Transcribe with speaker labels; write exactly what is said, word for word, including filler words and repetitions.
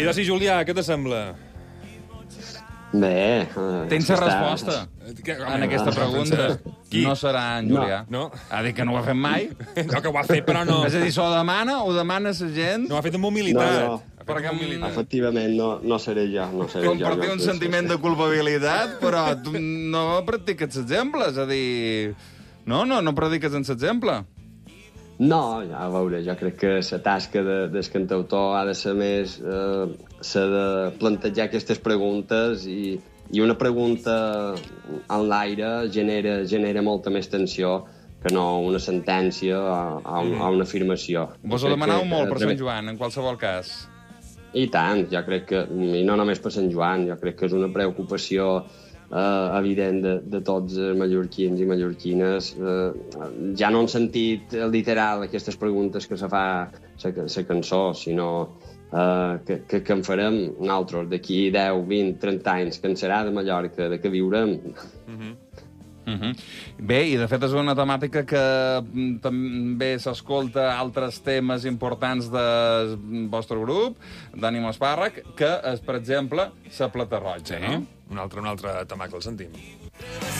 Speaker 1: I de si, Julià, què t'assembla?
Speaker 2: Bé... Uh,
Speaker 3: Tens la resposta
Speaker 1: Que, home,
Speaker 3: en aquesta
Speaker 1: no,
Speaker 3: pregunta.
Speaker 1: Qui?
Speaker 3: No serà en Julià.
Speaker 1: No.
Speaker 3: Ha dit que no ho ha fet mai.
Speaker 1: No, que ho ha fet, però no.
Speaker 3: És a dir, s'ho demana, ho demana la gent...
Speaker 1: No, ho ha fet amb humilitat.
Speaker 2: No, no.
Speaker 1: Ha fet amb humilitat.
Speaker 2: Efectivament, no, no seré jo. No seré
Speaker 3: Compartir
Speaker 2: jo,
Speaker 3: un sentiment de culpabilitat, però tu no practiques l'exemple. És a dir... No, no, no prediques en l'exemple.
Speaker 2: No, ja, a veure, jo crec que la tasca de, del cantautor ha de ser més... Eh, s'ha de plantejar aquestes preguntes i, i una pregunta en l'aire genera, genera molta més tensió que no una sentència o, o, o una afirmació.
Speaker 3: Vos ho demanau molt per Sant Joan, en qualsevol cas.
Speaker 2: I tant, jo crec que, i no només per Sant Joan, jo crec que és una preocupació eh, evident de, de tots els mallorquins i mallorquines. Eh, ja no en sentit literal aquestes preguntes que se fa la cançó, sinó eh, que, que, que en farem nosaltres d'aquí deu, vint, trenta anys, que en serà de Mallorca, de què viurem.
Speaker 1: Mhm.
Speaker 3: Uh -huh. Bé, i de fet és una temàtica que també s'escolta altres temes importants del vostre grup, d'Ànimo Espàrrec, que és, per exemple, la Plata Roja,
Speaker 1: Sí,
Speaker 3: no?
Speaker 1: un altre, un altre temà que el sentim.